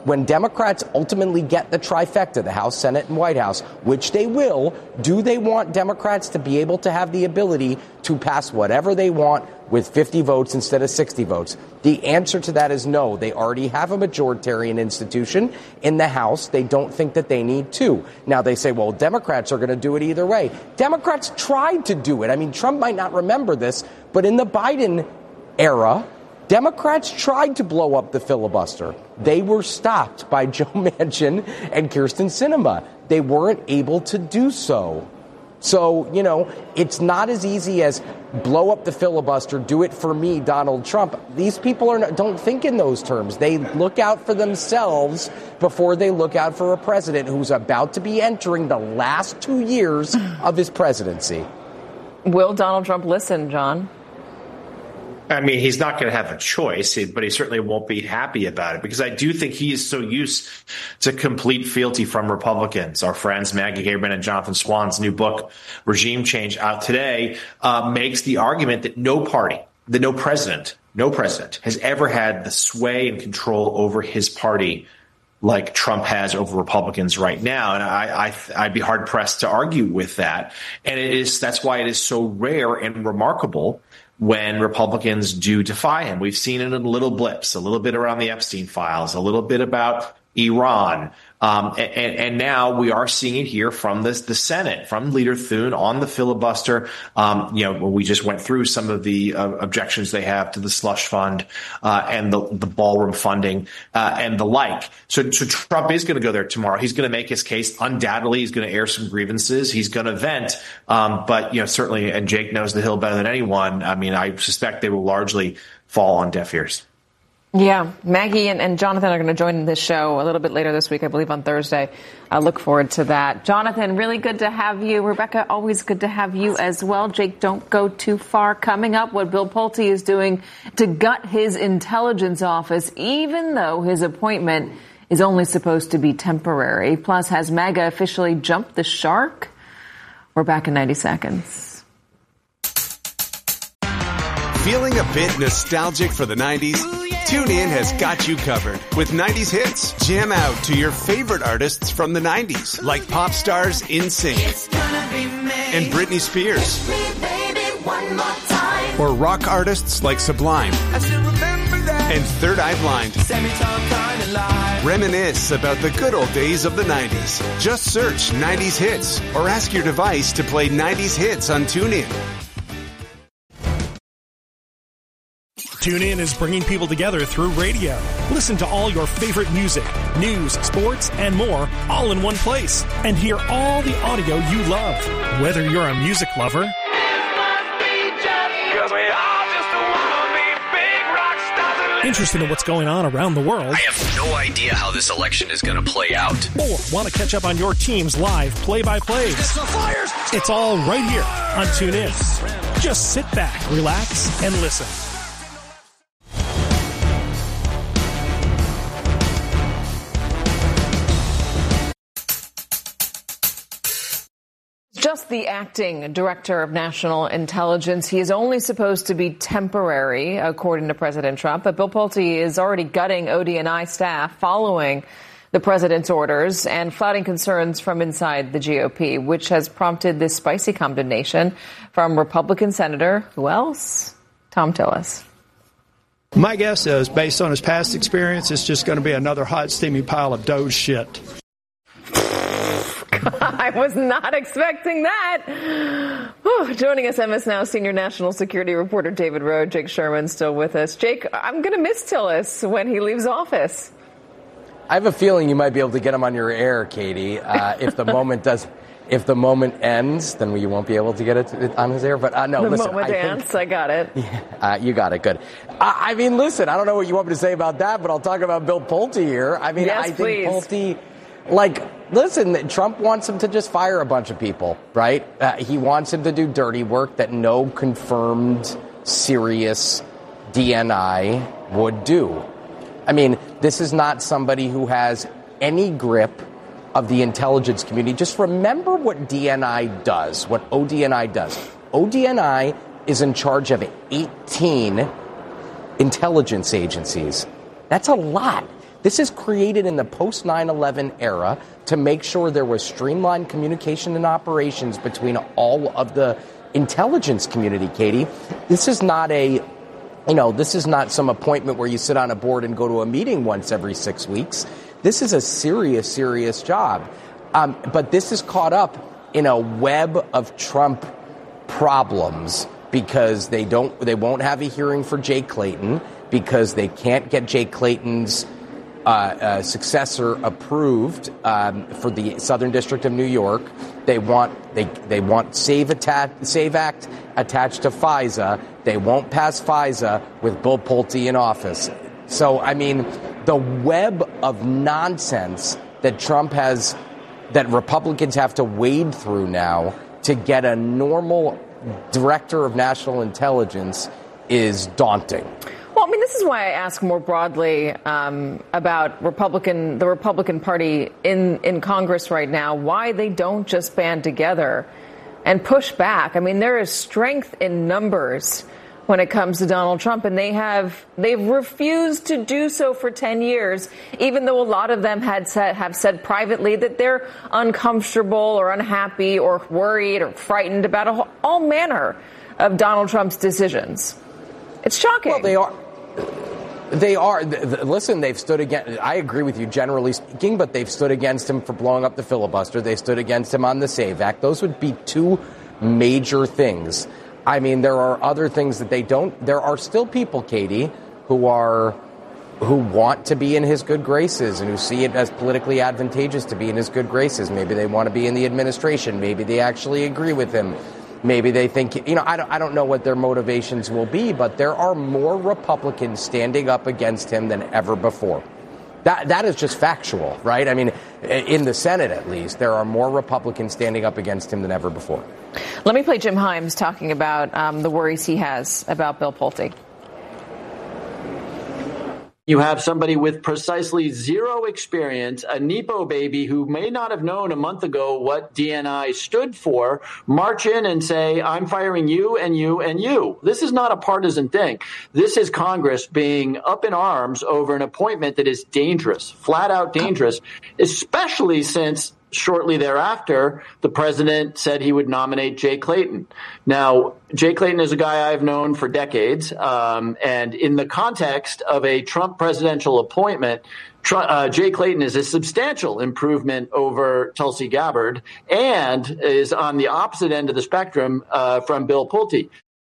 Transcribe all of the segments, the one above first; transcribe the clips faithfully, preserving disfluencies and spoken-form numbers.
when Democrats ultimately get the trifecta, the House, Senate, and White House, which they will, do they want Democrats to be able to have the ability to pass whatever they want with fifty votes instead of sixty votes? The answer to that is no. They already have a majoritarian institution in the House. They don't think that they need two. Now, they say, well, Democrats are going to do it either way. Democrats tried to do it. I mean, Trump might not remember this, but in the Biden era, Democrats tried to blow up the filibuster. They were stopped by Joe Manchin and Kyrsten Sinema. They weren't able to do so. So, you know, it's not as easy as blow up the filibuster, do it for me, Donald Trump. These people are not, don't think in those terms. They look out for themselves before they look out for a president who's about to be entering the last two years of his presidency. Will Donald Trump listen, John? I mean, he's not going to have a choice, but he certainly won't be happy about it, because I do think he is so used to complete fealty from Republicans. Our friends Maggie Haberman and Jonathan Swan's new book, Regime Change, out today, uh, makes the argument that no party, that no president, no president has ever had the sway and control over his party like Trump has over Republicans right now. And I, I, I'd be hard pressed to argue with that. And it is, that's why it is so rare and remarkable when Republicans do defy him. We've seen it in little blips, a little bit around the Epstein files, a little bit about Iran. Um, and, and now we are seeing it here from this, the Senate, from Leader Thune on the filibuster. Um, you know, we just went through some of the uh, objections they have to the slush fund uh, and the, the ballroom funding uh, and the like. So, so Trump is going to go there tomorrow. He's going to make his case. Undoubtedly, he's going to air some grievances. He's going to vent. Um, but, you know, certainly, and Jake knows the Hill better than anyone. I mean, I suspect they will largely fall on deaf ears. Yeah, Maggie and, and Jonathan are going to join this show a little bit later this week, I believe on Thursday. I look forward to that. Jonathan, really good to have you. Rebecca, always good to have you as well. Jake, don't go too far. Coming up, what Bill Pulte is doing to gut his intelligence office, even though his appointment is only supposed to be temporary. Plus, has MAGA officially jumped the shark? We're back in ninety seconds. Feeling a bit nostalgic for the nineties? TuneIn has got you covered with nineties hits. Jam out to your favorite artists from the nineties, like pop stars NSYNC and Britney Spears, or rock artists like Sublime and Third Eye Blind. Reminisce about the good old days of the nineties. Just search nineties hits or ask your device to play nineties hits on TuneIn. TuneIn is bringing people together through radio. Listen to all your favorite music, news, sports, and more, all in one place. And hear all the audio you love. Whether you're a music lover interested in what's going on around the world, I have no idea how this election is going to play out, or want to catch up on your team's live play-by-plays, it's all right here on TuneIn. Just sit back, relax, and listen. Just the acting director of national intelligence. He is only supposed to be temporary, according to President Trump. But Bill Pulte is already gutting O D N I staff following the president's orders and flouting concerns from inside the G O P, which has prompted this spicy condemnation from Republican Senator, who else? Thom Tillis. My guess is, based on his past experience, it's just going to be another hot, steamy pile of Doge shit. I was not expecting that. Whew. Joining us, M S Now senior national security reporter David Rowe. Jake Sherman still with us. Jake, I'm going to miss Tillis when he leaves office. I have a feeling you might be able to get him on your air, Katie. Uh, if the moment does, if the moment ends, then you won't be able to get it on his air. But uh, no, the listen. The moment I dance, think, I got it. Yeah, uh, you got it. Good. I, I mean, listen. I don't know what you want me to say about that, but I'll talk about Bill Pulte here. I mean, yes, I think please. Pulte. Like, listen, Trump wants him to just fire a bunch of people, right? Uh, he wants him to do dirty work that no confirmed, serious D N I would do. I mean, this is not somebody who has any grip of the intelligence community. Just remember what D N I does, what O D N I does. O D N I is in charge of eighteen intelligence agencies. That's a lot. This is created in the post nine eleven era to make sure there was streamlined communication and operations between all of the intelligence community, Katie. This is not a, you know, this is not some appointment where you sit on a board and go to a meeting once every six weeks. This is a serious, serious job. Um, but this is caught up in a web of Trump problems because they don't, they won't have a hearing for Jay Clayton because they can't get Jay Clayton's uh, uh, successor approved um, for the Southern District of New York. They want they they want Save Atta- Save Act attached to FISA. They won't pass FISA with Bill Pulte in office. So I mean, the web of nonsense that Trump has, that Republicans have to wade through now to get a normal director of national intelligence is daunting. Well, I mean, this is why I ask more broadly um, about Republican, the Republican Party in, in Congress right now, why they don't just band together and push back. I mean, there is strength in numbers when it comes to Donald Trump, and they have they've refused to do so for ten years, even though a lot of them had said, have said privately that they're uncomfortable or unhappy or worried or frightened about a whole, all manner of Donald Trump's decisions. It's shocking. Well, they are. They are. Listen, they've stood against. I agree with you generally speaking, but they've stood against him for blowing up the filibuster. They stood against him on the SAVE Act. Those would be two major things. I mean, there are other things that they don't. There are still people, Katie, who are who want to be in his good graces and who see it as politically advantageous to be in his good graces. Maybe they want to be in the administration. Maybe they actually agree with him. Maybe they think, you know, I don't, I don't know what their motivations will be, but there are more Republicans standing up against him than ever before. That that is just factual, right? I mean, in the Senate, at least, there are more Republicans standing up against him than ever before. Let me play Jim Himes talking about um, the worries he has about Bill Pulte. You have somebody with precisely zero experience, a Nepo baby who may not have known a month ago what D N I stood for, march in and say, I'm firing you and you and you. This is not a partisan thing. This is Congress being up in arms over an appointment that is dangerous, flat out dangerous, especially since shortly thereafter, the president said he would nominate Jay Clayton. Now, Jay Clayton is a guy I've known for decades, um, and in the context of a Trump presidential appointment, Tr- uh, Jay Clayton is a substantial improvement over Tulsi Gabbard and is on the opposite end of the spectrum uh, from Bill Pulte.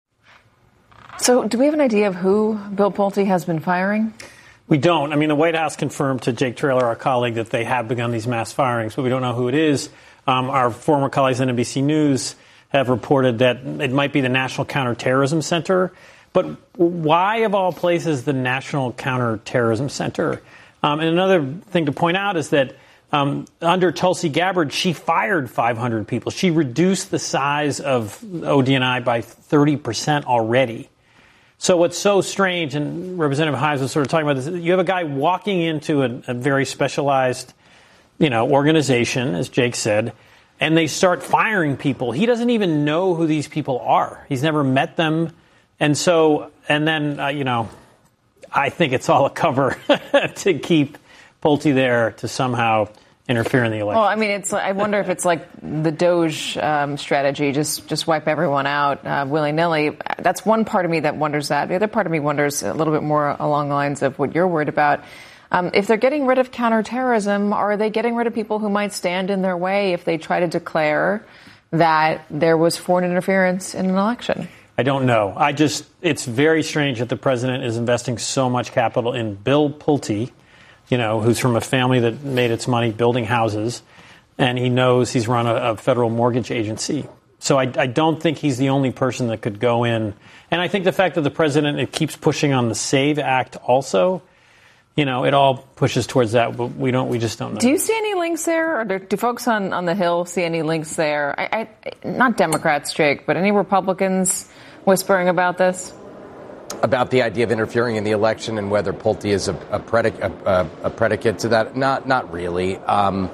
So do we have an idea of who Bill Pulte has been firing? We don't. I mean, the White House confirmed to Jake Traylor, our colleague, that they have begun these mass firings, but we don't know who it is. Um, our former colleagues at N B C News have reported that it might be the National Counterterrorism Center. But why, of all places, the National Counterterrorism Center? Um, and another thing to point out is that um, under Tulsi Gabbard, she fired five hundred people. She reduced the size of O D N I by thirty percent already. So what's so strange, and Representative Himes was sort of talking about this, you have a guy walking into a, a very specialized, you know, organization, as Jake said, and they start firing people. He doesn't even know who these people are. He's never met them. And so, and then, uh, you know, I think it's all a cover to keep Pulte there to somehow interfere in the election. Well, I mean, it's. I wonder if it's like the Doge um, strategy, just just wipe everyone out uh, willy-nilly. That's one part of me that wonders that. The other part of me wonders a little bit more along the lines of what you're worried about. Um, if they're getting rid of counterterrorism, are they getting rid of people who might stand in their way if they try to declare that there was foreign interference in an election? I don't know. I just, it's very strange that the president is investing so much capital in Bill Pulte, you know, who's from a family that made its money building houses, and he knows he's run a, a federal mortgage agency. So I, I don't think he's the only person that could go in. And I think the fact that the president it keeps pushing on the SAVE Act also, you know, it all pushes towards that, but we don't, we just don't know. Do you see any links there? Or do, do folks on, on the Hill see any links there? I, I, not Democrats, Jake, but any Republicans whispering about this? About the idea of interfering in the election and whether Pulte is a, a, predic- a, a predicate to that? Not not really. Um,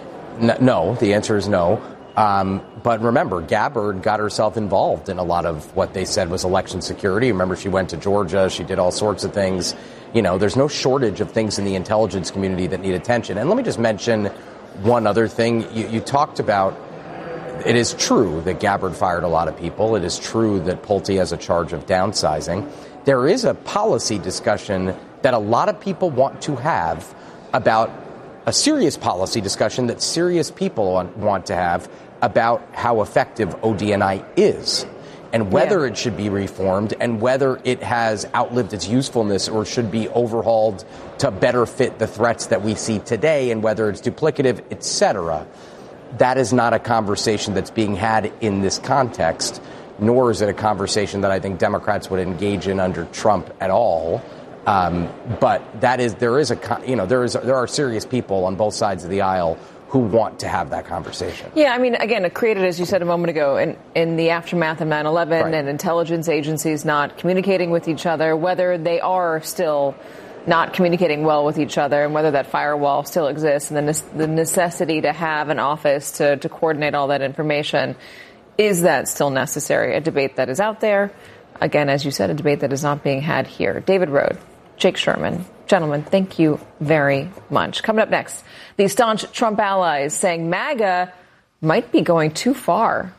n- no, the answer is no. Um, but remember, Gabbard got herself involved in a lot of what they said was election security. Remember, she went to Georgia. She did all sorts of things. You know, there's no shortage of things in the intelligence community that need attention. And let me just mention one other thing. You, you talked about, it is true that Gabbard fired a lot of people. It is true that Pulte has a charge of downsizing. There is a policy discussion that a lot of people want to have about a serious policy discussion that serious people want, want to have about how effective O D N I is and whether yeah. it should be reformed and whether it has outlived its usefulness or should be overhauled to better fit the threats that we see today and whether it's duplicative, et cetera. That is not a conversation that's being had in this context, nor is it a conversation that I think Democrats would engage in under Trump at all. Um, but that is, there is a, you know, there is, there are serious people on both sides of the aisle who want to have that conversation. Yeah, I mean, again, it created, as you said a moment ago, in, in the aftermath of nine eleven right. and intelligence agencies not communicating with each other, whether they are still not communicating well with each other and whether that firewall still exists and the, ne- the necessity to have an office to, to coordinate all that information. Is that still necessary? A debate that is out there. Again, as you said, a debate that is not being had here. David Rohde, Jake Sherman. Gentlemen, thank you very much. Coming up next, the staunch Trump allies saying MAGA might be going too far.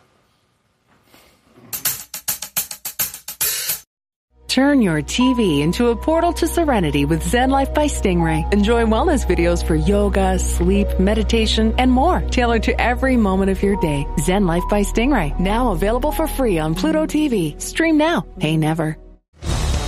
Turn your T V into a portal to serenity with Zen Life by Stingray. Enjoy wellness videos for yoga, sleep, meditation, and more, tailored to every moment of your day. Zen Life by Stingray, now available for free on Pluto T V. Stream now, pay never.